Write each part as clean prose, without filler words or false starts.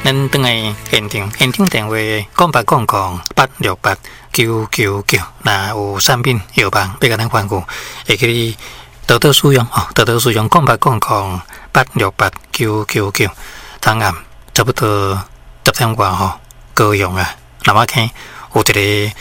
咱等下现场电话0800-868-999，那有产品药房要甲咱换购，会去你多多使用哦，多多使用0800-868-999，当然差不多10点外吼，高用啊。那么看有一个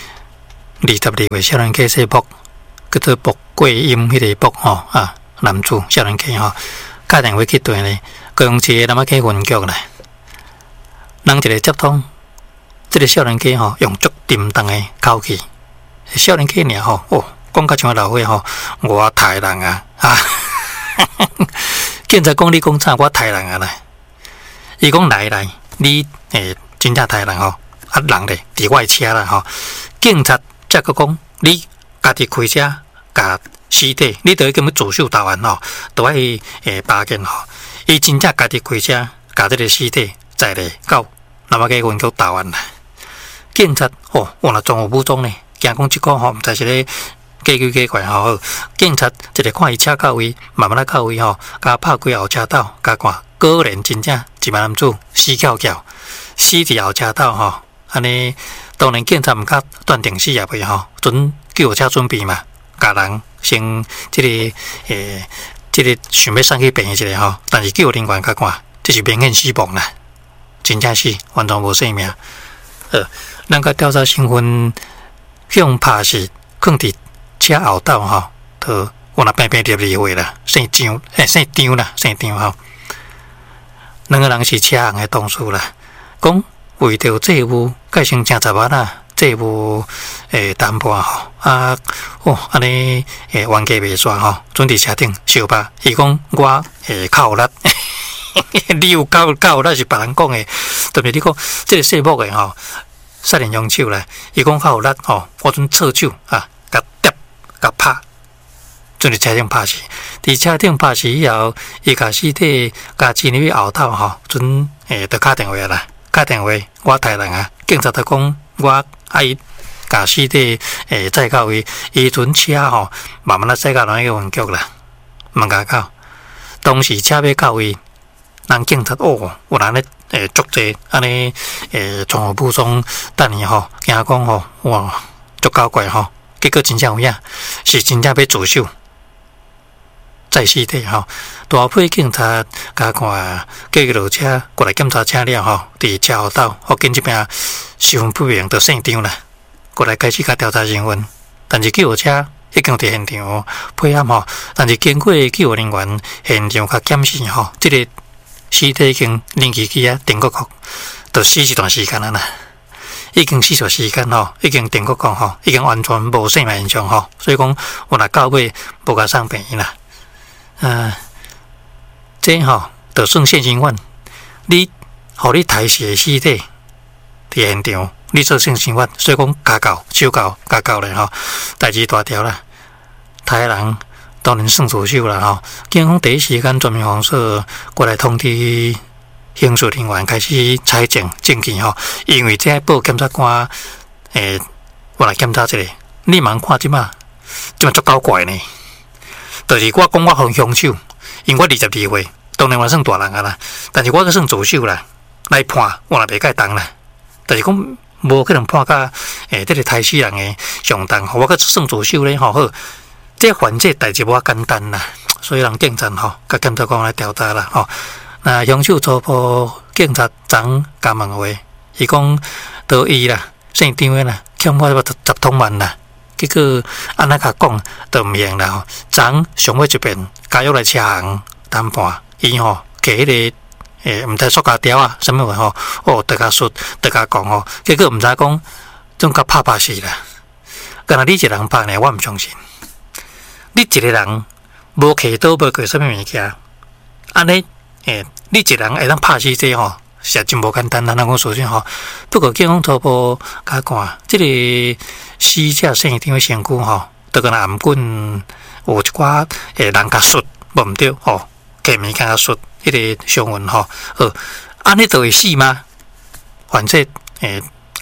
22岁少年家细胞，叫做卜桂英迄个卜吼啊，男子少年家吼，打电话去对呢，高雄市那么去分局啦。人一个接通，这个少年家吼用足沉重的口气，少年家尔吼哦，讲甲像老伙吼，我杀人啊啊！警察讲你讲啥？我杀人啊啦！伊讲来，你真正杀人吼，啊人咧伫我车啦吼，警察则个讲你家己开车，甲尸体，你着要叫自首投案吼，着爱扒件吼，伊真正家己开车，甲这个尸体载咧到那么个分局投案啦。警察哦，原来装有武装呢，惊讲即个吼，毋知是咧假鬼假怪吼。警察一个看伊车到位，慢慢到位吼，甲拍开后车道，甲看果然真正一名男子死翘翘，死伫后车道吼。安尼当然警察毋敢断定死也袂吼，准救护车准备嘛，甲人先即个想要送去病院一下吼，但是救护人员甲看，这是明显死亡啦。真正是完全无性命。咱甲调查身份向拍是放伫车后道吼，都我那平平入二位啦，姓张吼。两个人是车行的同事啦，讲为着债务改成正10万啦，债务谈判吼啊哦安尼冤家袂煞吼，准伫车顶相拍。伊讲我靠力。你有够那是别人讲的，特别你讲这个细目的吼，杀人凶手啦，伊讲较有力吼，我准侧手啊，甲跌甲拍，准伫车顶拍死。伫车顶拍死以后，伊甲尸体甲进入去后头吼，准就打电话啦，打电话我杀人啊，警察就讲我爱甲尸体载到位，伊准车吼慢慢载到那个分局啦，问甲到，当时车要到位。人警察哦，有人咧足济安尼装有武装等伊吼，惊讲吼哇足够怪吼，结果真正有影，是真正要自首，载尸体吼。大批警察甲看继续落车过来检查车了吼，伫车后道福建这边十分不明，就现场啦，过来开始甲调查身份，但是救护车已经伫现场配合吼，但是经过救护人员现场甲检视吼，这个。尸体已经拎去啊，定国国，就死一段时间啦。已经死一段时间吼，已经定国国吼，已经完全无生命现象吼，所以讲我若到尾无甲送病院啦。这吼就算现行犯，你互你抬死的尸体伫现场，你做现行犯，所以讲加告、手告、加告咧吼，代志大条啦，抬人。当然算自首啦吼，警方第一时间专门方式过来通知刑事人员开始采证证据吼，因为这报检察官我来检查一下，你茫看即马足够怪呢。就是我讲我互凶手，因为我22岁，当然我算大人啊啦，但是我阁算自首啦，来判我也袂甲当啦，但是讲无可能判甲这个杀死人的上当，我阁算自首咧吼好。这犯罪代志无简单啦，所以人警察吼，甲检察官来调查啦吼。那凶手初步警察昨甲问话，伊讲倒伊啦，姓张的啦，欠我10多万啦。结果安那甲讲，就毋行啦吼。昨上尾一遍加入来车行谈判，伊吼摕迄个毋知塑胶条啊，什么话吼，哦，得甲说，得甲讲吼。结果毋知讲，总甲拍死啦。敢若你一个人拍呢，我毋相信。你一个人无摕刀，无摕什么物件，安尼你一个人会当拍死这吼，实在真无简单。咱讲说真吼，不过警方初步甲看，这个死者现场的身躯吼，都跟颔棍有一寡人甲摔，无毋对吼，摕物件甲摔，迄个伤痕吼，安尼就会死吗？反正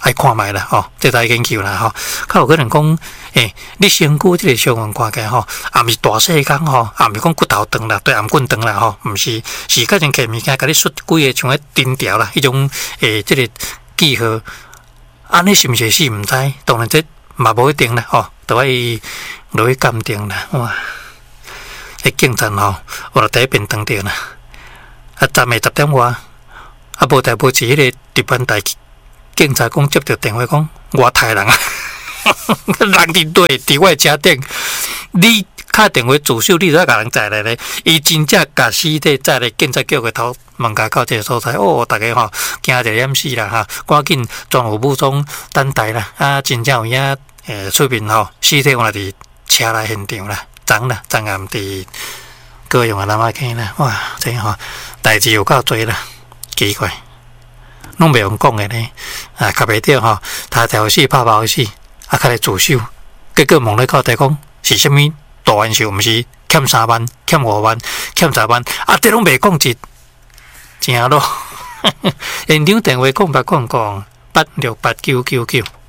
爱看卖啦吼，这在研究啦吼。较有可能讲，你身躯即个伤痕看起来吼，也毋是大细工吼，也毋是讲骨头长啦，对颔棍长啦吼，毋是，是甲种摕物件甲你摔规个像迄钉条啦，迄种即个记号，安尼是毋是死毋知，当然这嘛无一定啦吼，都爱落去鉴定啦，哇！迄警察吼，我第一遍当着啦，站下10点外，无代无志，迄个值班台警察讲接到电话讲，我杀人啊！人伫对，伫我车顶，你敲电话自首，你才甲人载来咧。伊真正甲死体载来警察局个头门口到这个所在，大家吼惊一点死啦哈！赶紧全副武装等待啦！真正有影出面吼，尸体换伫车内现场啦，昨暗伫高雄南仔坑啦，哇！这吼代志有够多啦，奇怪，拢袂用讲诶呢。较袂着吼，他条死拍包死。较来自首，结果问咧到底讲是虾米大冤仇，毋是欠3万、欠5万、欠10万，这拢袂讲一，正咯。现场电话讲8889999。